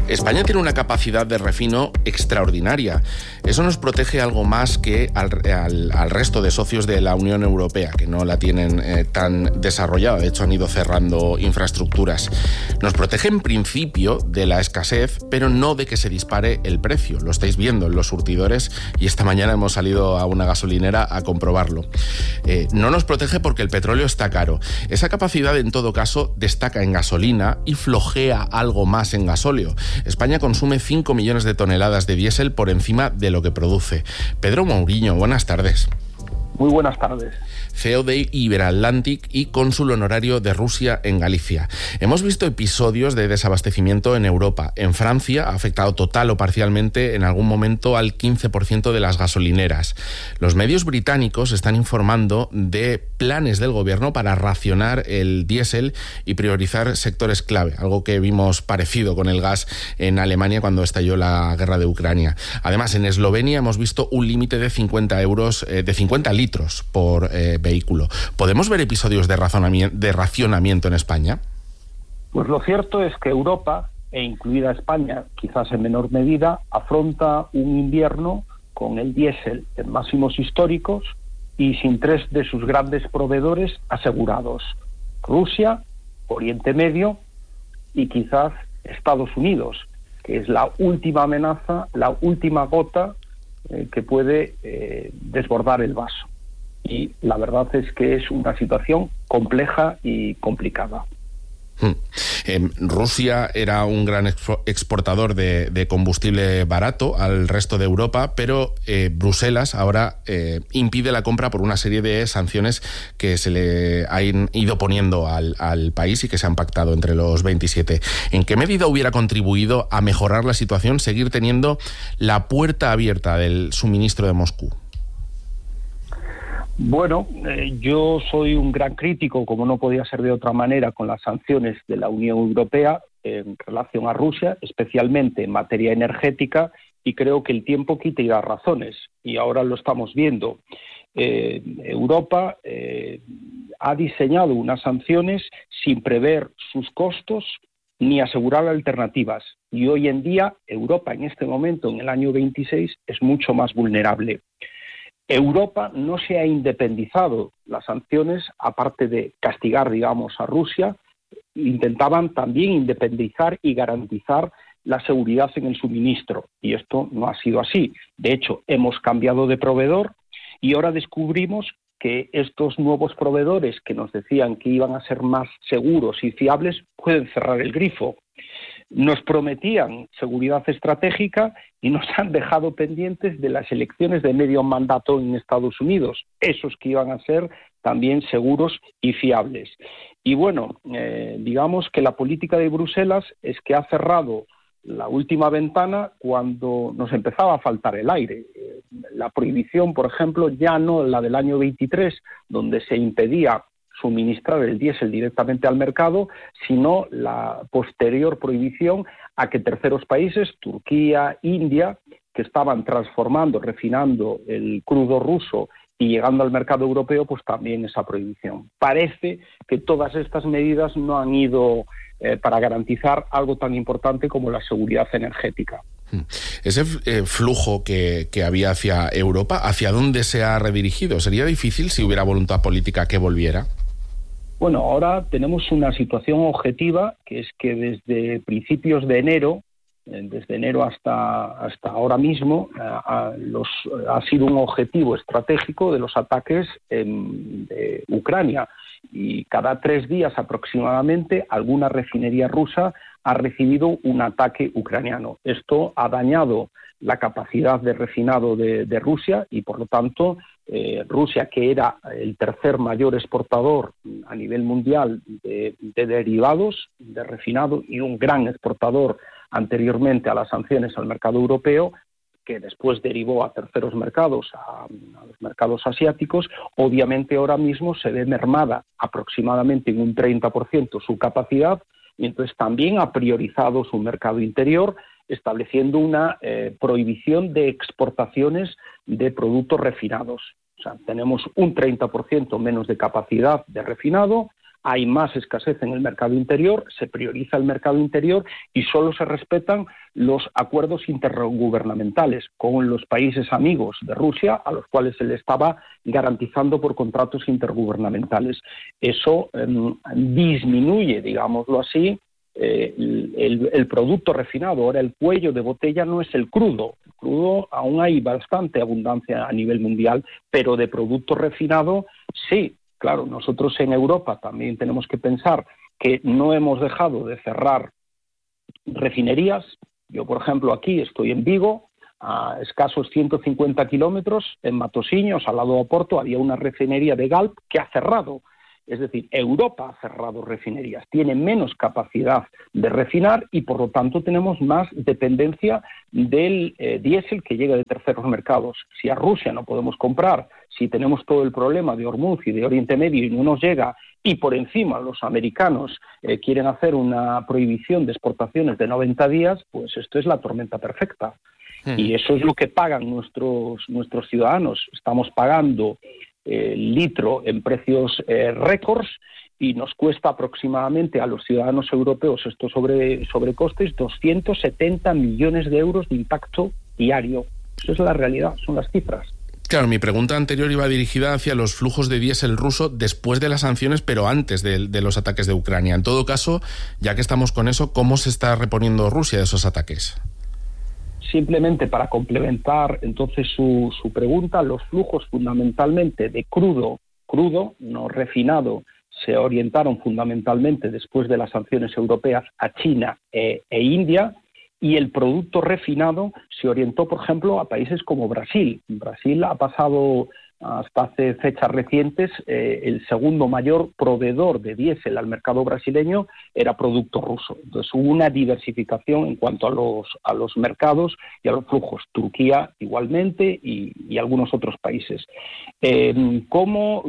España tiene una capacidad de refino extraordinaria. Eso nos protege algo más que al resto de socios de la Unión Europea, que no la tienen tan desarrollada. De hecho, han ido cerrando infraestructuras. Nos protege en principio de la escasez, pero no de que se dispare el precio. Lo estáis viendo en los surtidores y esta mañana hemos salido a una gasolinera a comprobarlo. No nos protege porque el petróleo está caro. Esa capacidad, en todo caso, destaca en gasolina y flojea algo más en gasóleo. España consume 5 millones de toneladas de diésel por encima de lo que produce. Pedro Mouriño, buenas tardes. Muy buenas tardes. CEO de Iberatlantic y cónsul honorario de Rusia en Galicia. Hemos visto episodios de desabastecimiento en Europa. En Francia ha afectado total o parcialmente en algún momento al 15% de las gasolineras. Los medios británicos están informando de planes del gobierno para racionar el diésel y priorizar sectores clave, algo que vimos parecido con el gas en Alemania cuando estalló la guerra de Ucrania. Además, en Eslovenia hemos visto un límite de 50 litros por vehículo. ¿Podemos ver episodios de racionamiento en España? Pues lo cierto es que Europa, e incluida España, quizás en menor medida, afronta un invierno con el diésel en máximos históricos y sin tres de sus grandes proveedores asegurados: Rusia, Oriente Medio y quizás Estados Unidos, que es la última amenaza, la última gota que puede desbordar el vaso. Y la verdad es que es una situación compleja y complicada. Rusia era un gran exportador de combustible barato al resto de Europa, pero Bruselas ahora impide la compra por una serie de sanciones que se le han ido poniendo al país y que se han pactado entre los 27. ¿En qué medida hubiera contribuido a mejorar la situación seguir teniendo la puerta abierta del suministro de Moscú? Bueno, yo soy un gran crítico, como no podía ser de otra manera, con las sanciones de la Unión Europea en relación a Rusia, especialmente en materia energética, y creo que el tiempo quita y da razones, y ahora lo estamos viendo. Europa ha diseñado unas sanciones sin prever sus costos ni asegurar alternativas, y hoy en día Europa, en este momento, en el año 26, es mucho más vulnerable. Europa no se ha independizado. Las sanciones, aparte de castigar, digamos, a Rusia, intentaban también independizar y garantizar la seguridad en el suministro. Y esto no ha sido así. De hecho, hemos cambiado de proveedor y ahora descubrimos que estos nuevos proveedores que nos decían que iban a ser más seguros y fiables pueden cerrar el grifo. Nos prometían seguridad estratégica y nos han dejado pendientes de las elecciones de medio mandato en Estados Unidos, esos que iban a ser también seguros y fiables. Y bueno, digamos que la política de Bruselas es que ha cerrado la última ventana cuando nos empezaba a faltar el aire. La prohibición, por ejemplo, ya no la del año 23, donde se impedía suministrar el diésel directamente al mercado, sino la posterior prohibición a que terceros países, Turquía, India, que estaban transformando, refinando el crudo ruso y llegando al mercado europeo, pues también esa prohibición. Parece que todas estas medidas no han ido para garantizar algo tan importante como la seguridad energética. Ese flujo que había hacia Europa, ¿hacia dónde se ha redirigido? ¿Sería difícil si hubiera voluntad política que volviera? Bueno, ahora tenemos una situación objetiva, que es que desde principios de enero, desde enero hasta ahora mismo, ha sido un objetivo estratégico de los ataques de Ucrania. Y cada 3 días aproximadamente alguna refinería rusa ha recibido un ataque ucraniano. Esto ha dañado la capacidad de refinado de Rusia y, por lo tanto, Rusia, que era el tercer mayor exportador a nivel mundial de derivados de refinado y un gran exportador anteriormente a las sanciones al mercado europeo, que después derivó a terceros mercados, a los mercados asiáticos, obviamente ahora mismo se ve mermada aproximadamente en un 30% su capacidad, y entonces también ha priorizado su mercado interior, estableciendo una prohibición de exportaciones de productos refinados. O sea, tenemos un 30% menos de capacidad de refinado, hay más escasez en el mercado interior, se prioriza el mercado interior y solo se respetan los acuerdos intergubernamentales con los países amigos de Rusia, a los cuales se le estaba garantizando por contratos intergubernamentales. Eso disminuye, digámoslo así, el producto refinado. Ahora, el cuello de botella no es el crudo. El crudo aún hay bastante abundancia a nivel mundial, pero de producto refinado sí. Claro, nosotros en Europa también tenemos que pensar que no hemos dejado de cerrar refinerías. Yo, por ejemplo, aquí estoy en Vigo, a escasos 150 kilómetros, en Matosinhos, al lado de Oporto, había una refinería de Galp que ha cerrado. Es decir, Europa ha cerrado refinerías, tiene menos capacidad de refinar y, por lo tanto, tenemos más dependencia del diésel que llega de terceros mercados. Si a Rusia no podemos comprar, si tenemos todo el problema de Hormuz y de Oriente Medio y no nos llega, y por encima los americanos quieren hacer una prohibición de exportaciones de 90 días, pues esto es la tormenta perfecta. Y eso es lo que pagan nuestros ciudadanos. Estamos pagando litro en precios récords y nos cuesta aproximadamente a los ciudadanos europeos estos sobrecostes 270 millones de euros de impacto diario. Eso es la realidad, son las cifras. Claro, mi pregunta anterior iba dirigida hacia los flujos de diésel ruso después de las sanciones, pero antes de los ataques de Ucrania. En todo caso, ya que estamos con eso, ¿cómo se está reponiendo Rusia de esos ataques? Simplemente para complementar entonces su pregunta, los flujos fundamentalmente de crudo no refinado se orientaron fundamentalmente después de las sanciones europeas a China e India, y el producto refinado se orientó, por ejemplo, a países como Brasil. Brasil ha pasado hasta hace fechas recientes, el segundo mayor proveedor de diésel al mercado brasileño era producto ruso. Entonces hubo una diversificación en cuanto a los mercados y a los flujos. Turquía igualmente y algunos otros países. ¿Cómo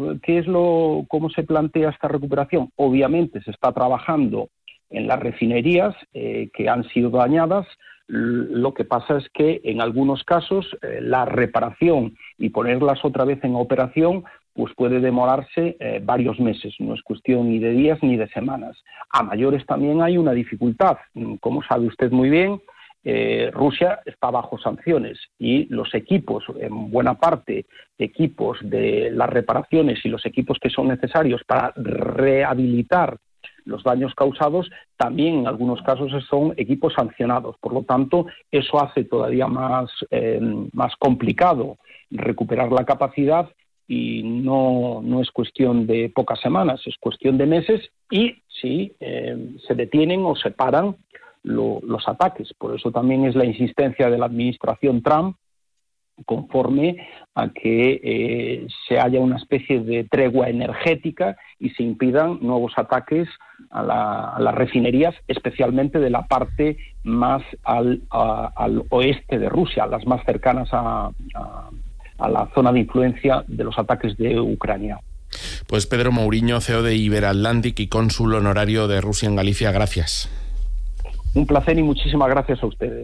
se plantea esta recuperación? Obviamente se está trabajando en las refinerías que han sido dañadas. Lo que pasa es que en algunos casos la reparación y ponerlas otra vez en operación pues puede demorarse varios meses, no es cuestión ni de días ni de semanas. A mayores también hay una dificultad. Como sabe usted muy bien, Rusia está bajo sanciones y los equipos, en buena parte equipos de las reparaciones y los equipos que son necesarios para rehabilitar los daños causados, también en algunos casos son equipos sancionados. Por lo tanto, eso hace todavía más complicado recuperar la capacidad y no es cuestión de pocas semanas, es cuestión de meses y sí, se detienen o se paran los ataques. Por eso también es la insistencia de la administración Trump conforme a que se haya una especie de tregua energética y se impidan nuevos ataques a las refinerías, especialmente de la parte más al oeste de Rusia, las más cercanas a la zona de influencia de los ataques de Ucrania. Pues Pedro Mouriño, CEO de Iberatlantic y cónsul honorario de Rusia en Galicia, gracias. Un placer y muchísimas gracias a ustedes.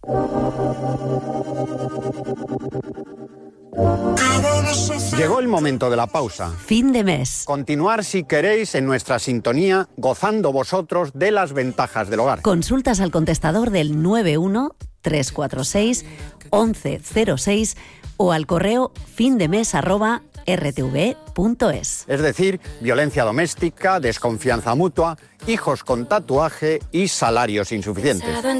Llegó el momento de la pausa. Fin de mes. Continuar, si queréis, en nuestra sintonía, gozando vosotros de las ventajas del hogar. Consultas al contestador del 91-346-1106 o al correo findemes@rtv.es. Es decir, violencia doméstica, desconfianza mutua, hijos con tatuaje y salarios insuficientes.